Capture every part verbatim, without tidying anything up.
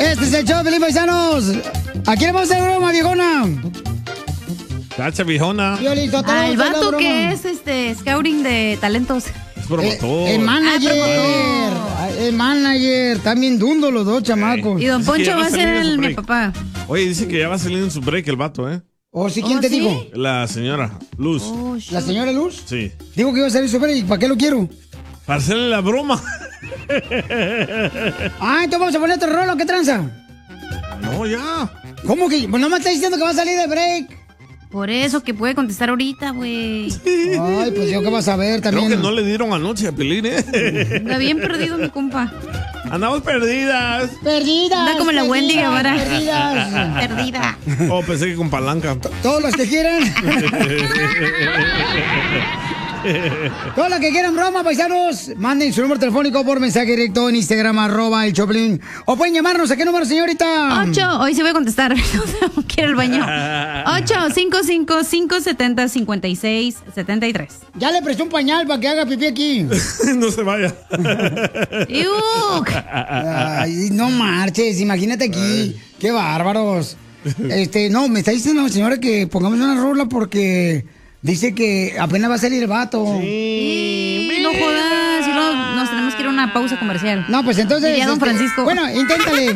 Este es el show, Felipe Paisanos. ¿A quién vamos a hacer broma, viejona? Cacha, viejona. Ah, el vato que es este scouting de talentos. Es promotor. El manager. Ah, el manager. También dundo los dos chamacos. Y don Dice que Poncho ya va a va a salir ser en su el mi break. papá. Oye, dice que ya va a salir en su break el vato, ¿eh? ¿O sí? ¿Quién ¿Oh, te sí? dijo? La señora Luz. Oh, shit. ¿La señora Luz? Sí. Digo que iba a salir su break. ¿Para qué lo quiero? Para hacerle la broma. Ah, entonces vamos a poner otro rolo. ¿Qué tranza? No, ya. ¿Cómo que? Pues no me está diciendo que va a salir de break. Por eso que puede contestar ahorita, güey. Ay, pues yo qué vas a ver también. Creo que no le dieron anoche a Pelín, ¿eh? Anda bien perdido mi compa. Andamos perdidas. Perdidas. Anda como la Wendy perdidas, Guevara. Perdidas. Perdida. Oh, pensé que con palanca. Todos los que quieran. Todos los que quieran broma, paisanos, manden su número telefónico por mensaje directo en Instagram, arroba el Choplin. O pueden llamarnos. ¿A qué número, señorita? Ocho, hoy sí voy a contestar. Quiero el baño. Ocho, cinco, cinco, cinco, setenta, cincuenta y seis, setenta y tres. Ya le presté un pañal para que haga pipí aquí. No se vaya. ¡Iuk! Ay, no marches, imagínate aquí. Ay. Qué bárbaros. Este, no, me está diciendo la señora que pongamos una rola porque dice que apenas va a salir el vato. Sí, no jodas, si no, nos tenemos que ir a una pausa comercial. No, pues entonces. Diría don este, Francisco. Bueno, inténtale.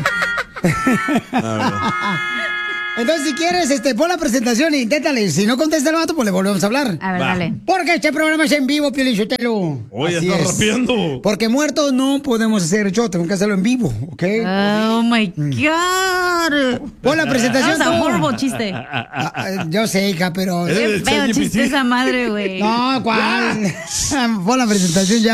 Entonces, si quieres, este, pon la presentación e inténtale. Si no contesta el vato, pues le volvemos a hablar. A ver, Va. dale. Porque este programa es en vivo, Piolín Sotelo. Oye, Así está es. rapeando. Porque muertos no podemos hacer show, tenemos que hacerlo en vivo, ¿ok? Oh my God. Pon la presentación. That's a tú. horrible chiste. Ah, ah, yo sé, hija, pero. Es Qué el feo ChatGPT. chiste esa madre, güey. No, ¿cuál? Pon la presentación ya.